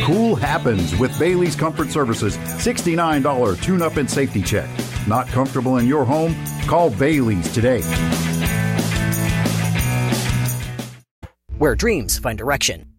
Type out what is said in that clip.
Cool happens with Bailey's Comfort Services $69 tune-up and safety check. Not comfortable in your home? Call Bailey's today. Where dreams find direction.